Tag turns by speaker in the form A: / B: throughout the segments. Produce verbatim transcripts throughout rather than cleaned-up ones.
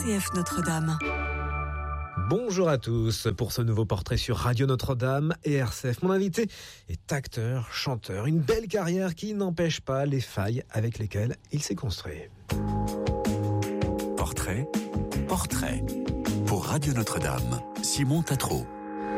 A: C F Notre-Dame.
B: Bonjour à tous pour ce nouveau portrait sur Radio Notre-Dame et R C F. Mon invité est acteur, chanteur, une belle carrière qui n'empêche pas les failles avec lesquelles il s'est construit.
C: Portrait, portrait. Pour Radio Notre-Dame, Simon Tatro.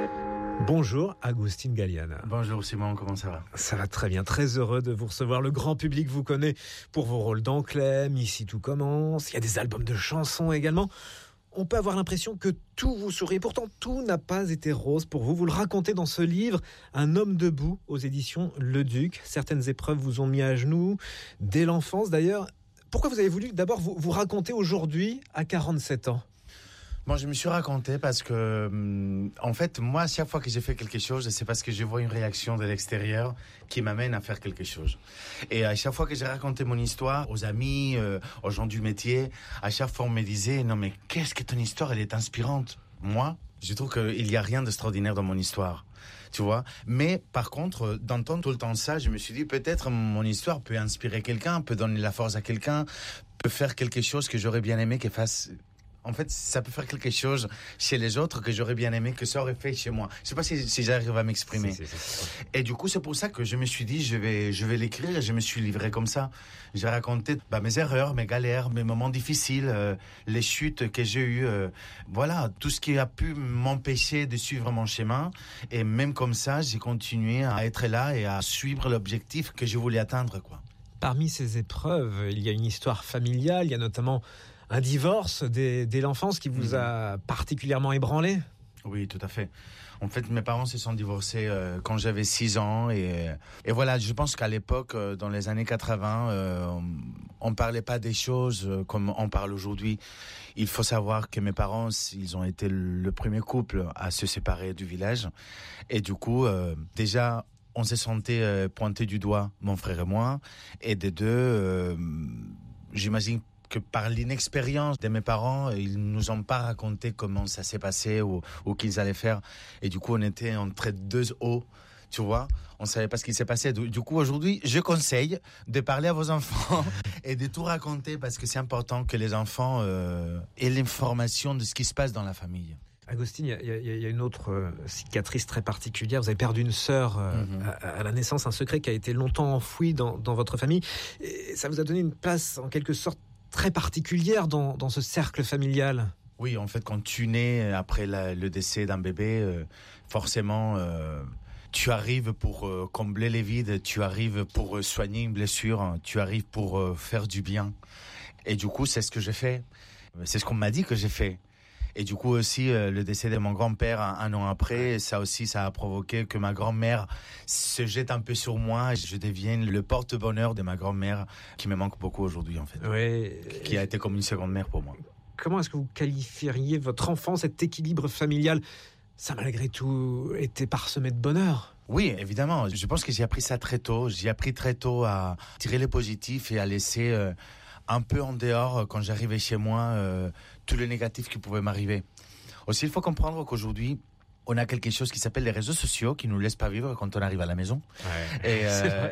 B: Bonjour Agustin Galliana.
D: Bonjour Simon, comment ça va ?
B: Ça va très bien, très heureux de vous recevoir. Le grand public vous connaît pour vos rôles d'Anglème, Ici tout commence, il y a des albums de chansons également. On peut avoir l'impression que tout vous sourit. Pourtant, tout n'a pas été rose pour vous. Vous le racontez dans ce livre, Un homme debout, aux éditions Le Duc. Certaines épreuves vous ont mis à genoux, dès l'enfance d'ailleurs. Pourquoi vous avez voulu d'abord vous, vous raconter aujourd'hui, à quarante-sept ans ?
D: Moi, je me suis raconté parce que, en fait, moi, à chaque fois que j'ai fait quelque chose, c'est parce que je vois une réaction de l'extérieur qui m'amène à faire quelque chose. Et à chaque fois que j'ai raconté mon histoire aux amis, euh, aux gens du métier, à chaque fois on me disait, non mais qu'est-ce que ton histoire, elle est inspirante. Moi, je trouve qu'il n'y a rien d'extraordinaire dans mon histoire. Tu vois, mais par contre, d'entendre tout le temps ça, je me suis dit peut-être mon histoire peut inspirer quelqu'un, peut donner la force à quelqu'un, peut faire quelque chose que j'aurais bien aimé qu'elle fasse. En fait, ça peut faire quelque chose chez les autres que j'aurais bien aimé que ça aurait fait chez moi. Je sais pas si, si j'arrive à m'exprimer. Si, si, si. Et du coup, c'est pour ça que je me suis dit, je vais, je vais l'écrire et je me suis livré comme ça. J'ai raconté bah, mes erreurs, mes galères, mes moments difficiles, euh, les chutes que j'ai eues. Euh, voilà, tout ce qui a pu m'empêcher de suivre mon chemin. Et même comme ça, j'ai continué à être là et à suivre l'objectif que je voulais atteindre, quoi.
B: Parmi ces épreuves, il y a une histoire familiale, il y a notamment un divorce dès, dès l'enfance qui vous a particulièrement ébranlé ?
D: Oui, tout à fait. En fait, mes parents se sont divorcés euh, quand j'avais six ans. Et, et voilà, je pense qu'à l'époque, euh, dans les années quatre-vingts, euh, on ne parlait pas des choses euh, comme on parle aujourd'hui. Il faut savoir que mes parents, ils ont été le premier couple à se séparer du village. Et du coup, euh, déjà, on se sentait euh, pointer du doigt, mon frère et moi. Et des deux, euh, j'imagine que par l'inexpérience de mes parents, ils nous ont pas raconté comment ça s'est passé ou, ou qu'ils allaient faire. Et du coup, on était entre deux eaux, tu vois. On savait pas ce qui s'est passé. Du coup, aujourd'hui, je conseille de parler à vos enfants et de tout raconter parce que c'est important que les enfants euh, aient l'information de ce qui se passe dans la famille.
B: Agustin, il y, y, y a une autre euh, cicatrice très particulière. Vous avez perdu une sœur euh, mm-hmm. à, à la naissance, un secret qui a été longtemps enfoui dans, dans votre famille. Et ça vous a donné une place, en quelque sorte, très particulière dans, dans ce cercle familial.
D: Oui, en fait, quand tu nais après la, le décès d'un bébé, euh, forcément, euh, tu arrives pour euh, combler les vides, tu arrives pour euh, soigner une blessure, tu arrives pour euh, faire du bien. Et du coup, c'est ce que j'ai fait. C'est ce qu'on m'a dit que j'ai fait. Et du coup aussi, euh, le décès de mon grand-père un, un an après, ça aussi, ça a provoqué que ma grand-mère se jette un peu sur moi. Je devienne le porte-bonheur de ma grand-mère, qui me manque beaucoup aujourd'hui, en fait.
B: Oui.
D: Qui a été comme une seconde mère pour moi.
B: Comment est-ce que vous qualifieriez votre enfance, cet équilibre familial ? Ça, malgré tout, était parsemé de bonheur.
D: Oui, évidemment. Je pense que j'ai appris ça très tôt. J'ai appris très tôt à tirer les positifs et à laisser... Euh, un peu en dehors, quand j'arrivais chez moi, euh, tout le négatif qui pouvait m'arriver. Aussi, il faut comprendre qu'aujourd'hui, on a quelque chose qui s'appelle les réseaux sociaux qui nous laissent pas vivre quand on arrive à la maison.
B: Ouais,
D: et, euh,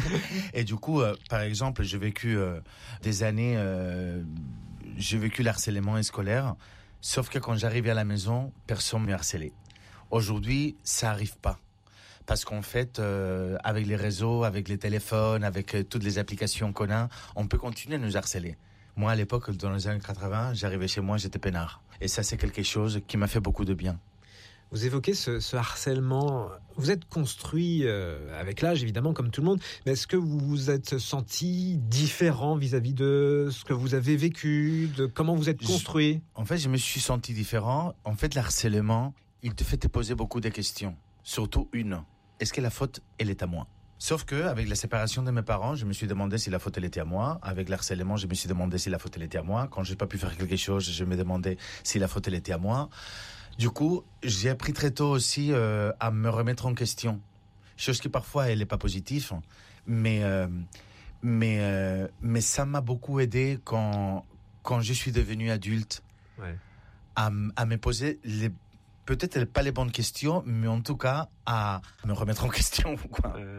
D: et du coup, euh, par exemple, j'ai vécu euh, des années, euh, j'ai vécu l'harcèlement scolaire, sauf que quand j'arrivais à la maison, personne ne me harcelait. Aujourd'hui, ça arrive pas. Parce qu'en fait, euh, avec les réseaux, avec les téléphones, avec euh, toutes les applications qu'on a, on peut continuer à nous harceler. Moi, à l'époque, dans les années quatre-vingts, j'arrivais chez moi, j'étais peinard. Et ça, c'est quelque chose qui m'a fait beaucoup de bien.
B: Vous évoquez ce, ce harcèlement. Vous êtes construit euh, avec l'âge, évidemment, comme tout le monde. Mais est-ce que vous vous êtes senti différent vis-à-vis de ce que vous avez vécu, de comment vous êtes construit ?
D: je, En fait, je me suis senti différent. En fait, le harcèlement, il te fait te poser beaucoup de questions. Surtout une. Est-ce que la faute, elle est à moi ? Sauf que, avec la séparation de mes parents, je me suis demandé si la faute, elle était à moi. Avec l'harcèlement, je me suis demandé si la faute, elle était à moi. Quand j'ai pas pu faire quelque chose, je me demandais si la faute, elle était à moi. Du coup, j'ai appris très tôt aussi euh, à me remettre en question. Chose qui parfois, elle est pas positive. Mais, euh, mais, euh, mais ça m'a beaucoup aidé quand, quand je suis devenu adulte.
B: Ouais.
D: À, à me poser les peut-être pas les bonnes questions, mais en tout cas, à me remettre en question, quoi.
B: Euh,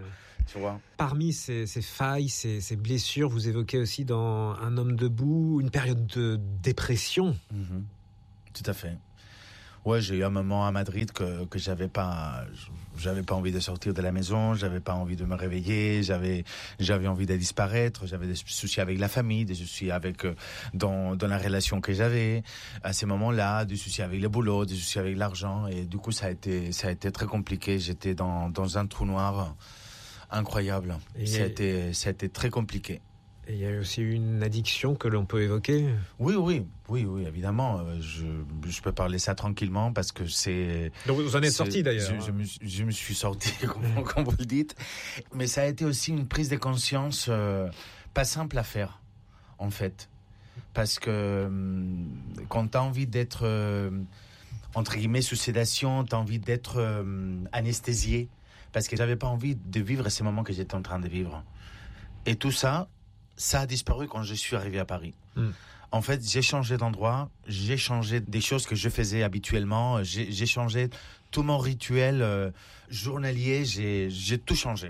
D: tu vois.
B: Parmi ces, ces failles, ces, ces blessures, vous évoquez aussi dans Un homme debout une période de dépression.
D: Mm-hmm. Tout à fait. Ouais, j'ai eu un moment à Madrid que que j'avais pas, j'avais pas envie de sortir de la maison, j'avais pas envie de me réveiller, j'avais j'avais envie de disparaître, j'avais des soucis avec la famille, des soucis avec euh, dans dans la relation que j'avais à ces moments-là, des soucis avec le boulot, des soucis avec l'argent, et du coup ça a été ça a été très compliqué. J'étais dans dans un trou noir incroyable.
B: Et
D: ça a été ça a été très compliqué.
B: Et il y a aussi une addiction que l'on peut évoquer.
D: Oui, oui, oui, oui, évidemment. Je, je peux parler ça tranquillement parce que c'est...
B: Donc vous en êtes
D: c'est,
B: sorti d'ailleurs.
D: Je, je, me, je me suis sorti, comme, comme vous le dites. Mais ça a été aussi une prise de conscience euh, pas simple à faire, en fait. Parce que euh, quand tu as envie d'être, euh, entre guillemets, sous sédation, tu as envie d'être euh, anesthésié. Parce que j'avais pas envie de vivre ces moments que j'étais en train de vivre. Et tout ça, ça a disparu quand je suis arrivé à Paris. Mm. En fait, j'ai changé d'endroit, j'ai changé des choses que je faisais habituellement, j'ai, j'ai changé tout mon rituel euh, journalier, j'ai, j'ai tout changé.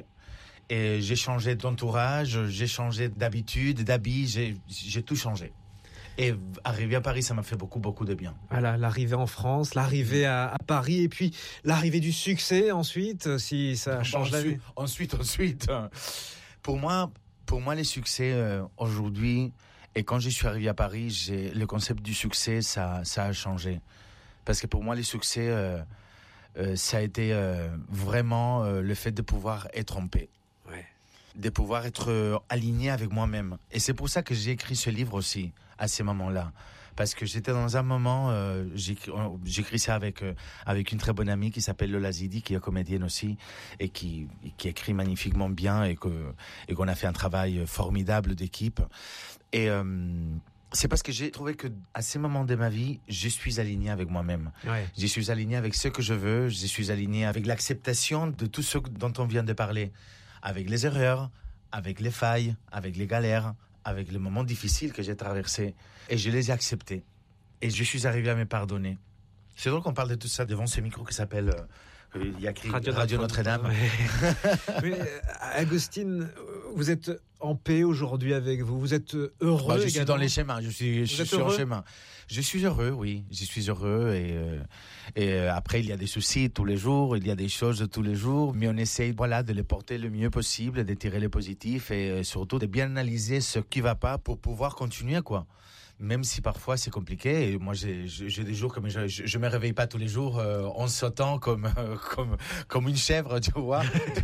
D: Et j'ai changé d'entourage, j'ai changé d'habitude, d'habits, j'ai, j'ai tout changé. Et arriver à Paris, ça m'a fait beaucoup, beaucoup de bien.
B: Voilà, l'arrivée en France, l'arrivée à, à Paris, et puis l'arrivée du succès ensuite, si ça change la vie.
D: Ensuite, ensuite, pour moi... Pour moi, les succès euh, aujourd'hui, et quand je suis arrivé à Paris, j'ai, le concept du succès, ça, ça a changé. Parce que pour moi, les succès, euh, euh, ça a été euh, vraiment euh, le fait de pouvoir être en paix.
B: Ouais.
D: De pouvoir être euh, aligné avec moi-même. Et c'est pour ça que j'ai écrit ce livre aussi, à ces moments-là. Parce que j'étais dans un moment, euh, j'écris, j'écris ça avec euh, avec une très bonne amie qui s'appelle Lola Zidi, qui est comédienne aussi et qui qui écrit magnifiquement bien et que et qu'on a fait un travail formidable d'équipe. Et euh, c'est parce que j'ai trouvé que à ces moments de ma vie, je suis aligné avec moi-même.
B: Ouais.
D: Je suis aligné avec ce que je veux. Je suis aligné avec l'acceptation de tout ce dont on vient de parler, avec les erreurs, avec les failles, avec les galères, avec les moments difficiles que j'ai traversés. Et je les ai acceptés. Et je suis arrivé à me pardonner. C'est drôle qu'on parle de tout ça devant ce micro qui s'appelle... Euh, il y a écrit Radio, Radio Notre-Dame.
B: Notre-Dame. Mais, mais Agostine, vous êtes en paix aujourd'hui avec vous. Vous êtes heureux.
D: Bah, je
B: également.
D: suis dans les chemins. Je suis, je suis en chemin. Je suis heureux, oui. Je suis heureux. Et, euh, et euh, après, il y a des soucis tous les jours. Il y a des choses tous les jours. Mais on essaye voilà, de les porter le mieux possible, de tirer les positifs et euh, surtout de bien analyser ce qui ne va pas pour pouvoir continuer, quoi. Même si parfois c'est compliqué. Et moi, j'ai, j'ai des jours comme je, je, je me réveille pas tous les jours euh, en sautant comme euh, comme comme une chèvre, tu vois,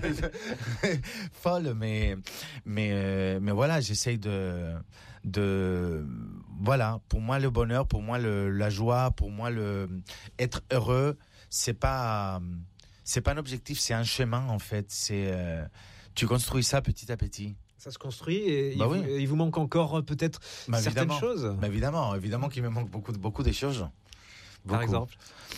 D: folle. Mais mais euh, mais voilà, j'essaye de de voilà. Pour moi, le bonheur, pour moi, le, la joie, pour moi, le être heureux, c'est pas c'est pas un objectif, c'est un chemin en fait. C'est euh, tu construis ça petit à petit.
B: Ça se construit et
D: bah
B: il,
D: oui.
B: vous, il vous manque encore peut-être
D: bah
B: certaines choses.
D: Bah évidemment, évidemment qu'il me manque beaucoup, beaucoup de choses. Beaucoup.
B: Par exemple.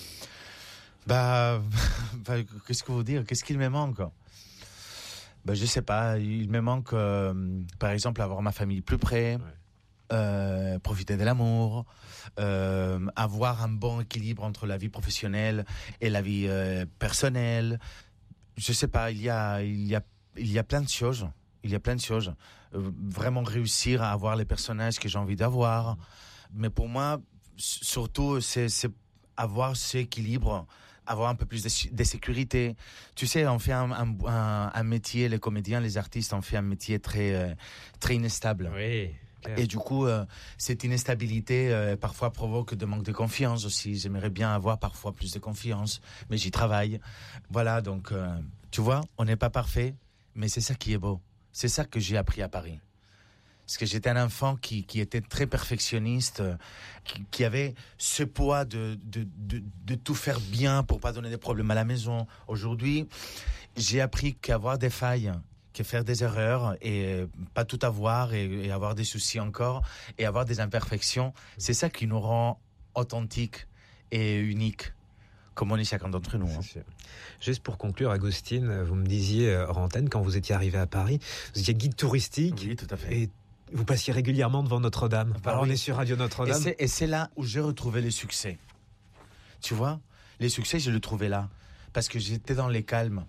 D: Bah, bah, qu'est-ce que vous dire Qu'est-ce qu'il me manque Bah, je sais pas. Il me manque, euh, par exemple, avoir ma famille plus près, ouais. euh, profiter de l'amour, euh, avoir un bon équilibre entre la vie professionnelle et la vie euh, personnelle. Je sais pas. Il y a, il y a, il y a plein de choses. Il y a plein de choses. Euh, vraiment réussir à avoir les personnages que j'ai envie d'avoir. Mais pour moi, surtout, c'est, c'est avoir cet équilibre, avoir un peu plus de, de sécurité. Tu sais, on fait un, un, un, un métier, les comédiens, les artistes, on fait un métier très, euh, très inestable.
B: Oui. Claire.
D: Et du coup, euh, cette inestabilité euh, parfois provoque de manque de confiance aussi. J'aimerais bien avoir parfois plus de confiance, mais j'y travaille. Voilà, donc, euh, tu vois, on n'est pas parfait, mais c'est ça qui est beau. C'est ça que j'ai appris à Paris. Parce que j'étais un enfant qui, qui était très perfectionniste, qui, qui avait ce poids de, de, de, de tout faire bien pour pas donner des problèmes à la maison. Aujourd'hui, j'ai appris qu'avoir des failles, que faire des erreurs et pas tout avoir et, et avoir des soucis encore et avoir des imperfections, c'est ça qui nous rend authentiques et uniques. Comme on est chacun d'entre nous. Hein.
B: Juste pour conclure, Agostine, vous me disiez hors antenne, quand vous étiez arrivé à Paris, vous étiez guide touristique.
D: Oui, tout à fait.
B: Et vous passiez régulièrement devant Notre-Dame.
D: Bah
B: Alors
D: oui.
B: on est sur Radio Notre-Dame.
D: Et c'est, et c'est là où j'ai retrouvé le succès. Tu vois, les succès, je le trouvais là. Parce que j'étais dans les calmes.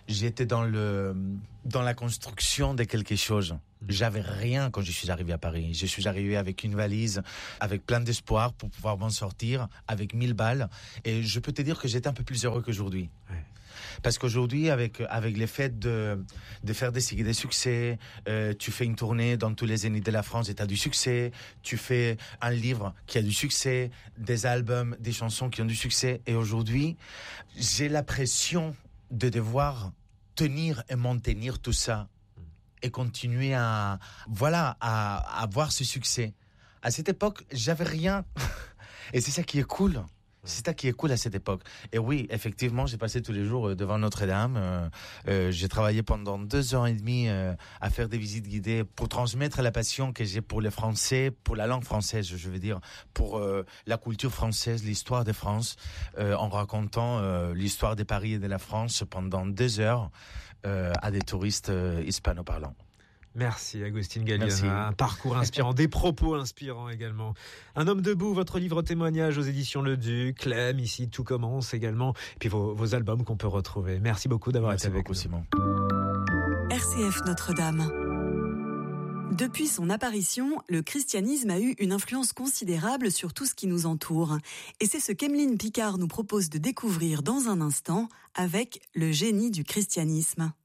D: j'étais dans, le, dans la construction de quelque chose. J'avais rien quand je suis arrivé à Paris. Je suis arrivé avec une valise, avec plein d'espoir pour pouvoir m'en sortir, avec mille balles. Et je peux te dire que j'étais un peu plus heureux qu'aujourd'hui. Ouais. Parce qu'aujourd'hui, avec, avec les faits de, de faire des, des succès, euh, tu fais une tournée dans tous les zéniths de la France et tu as du succès. Tu fais un livre qui a du succès, des albums, des chansons qui ont du succès. Et aujourd'hui, j'ai la pression de devoir tenir et maintenir tout ça et continuer à, voilà, à, à avoir ce succès. À cette époque, j'avais rien. Et c'est ça qui est cool. C'est ça qui est cool à cette époque. Et oui, effectivement, j'ai passé tous les jours devant Notre-Dame. Euh, euh, j'ai travaillé pendant deux ans et demi euh, à faire des visites guidées pour transmettre la passion que j'ai pour les Français, pour la langue française, je veux dire, pour euh, la culture française, l'histoire de France, euh, en racontant euh, l'histoire de Paris et de la France pendant deux heures euh, à des touristes euh, hispano-parlants.
B: Merci Agustín Galiana, un parcours inspirant, des propos inspirants également. Un homme debout, votre livre témoignage aux éditions Le Duc, Clem, ici tout commence également, et puis vos, vos albums qu'on peut retrouver. Merci beaucoup d'avoir
D: Merci
B: été avec
D: beaucoup,
B: nous.
D: Simon.
A: R C F Notre-Dame. Depuis son apparition, le christianisme a eu une influence considérable sur tout ce qui nous entoure. Et c'est ce qu'Emeline Picard nous propose de découvrir dans un instant avec Le génie du christianisme.